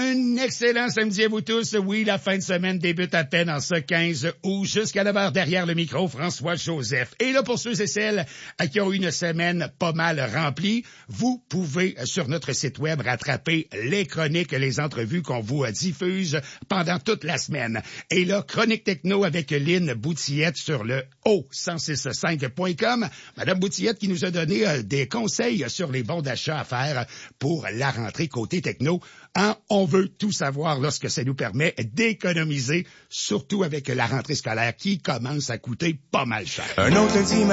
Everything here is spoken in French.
Un excellent samedi à vous tous. Oui, la fin de semaine débute à peine en ce 15 août. Jusqu'à 9h derrière le micro, François Joseph. Et là, pour ceux et celles qui ont eu une semaine pas mal remplie, vous pouvez, sur notre site web, rattraper les chroniques, les entrevues qu'on vous diffuse pendant toute la semaine. Et là, Chronique Techno avec Lynn Boutillette sur le O1065.com. Madame Boutillette qui nous a donné des conseils sur les bons d'achat à faire pour la rentrée côté techno. On veut tout savoir lorsque ça nous permet d'économiser, surtout avec la rentrée scolaire qui commence à coûter pas mal cher. Un autre